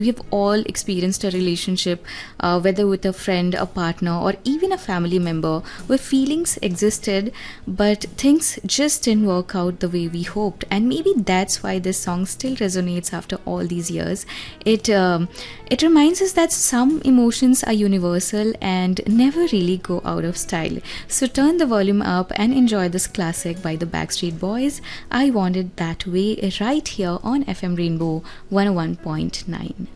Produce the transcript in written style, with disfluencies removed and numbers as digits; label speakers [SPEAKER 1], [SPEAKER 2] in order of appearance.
[SPEAKER 1] We have all experienced a relationship, whether with a friend, a partner, or even a family member, where feelings existed, but things just didn't work out the way we hoped. And maybe that's why this song still resonates after all these years. It reminds us that some emotions are universal and never really go out of style. So turn the volume up and enjoy this classic by the Backstreet Boys. I Want It That Way, right here on FM Rainbow 101.9.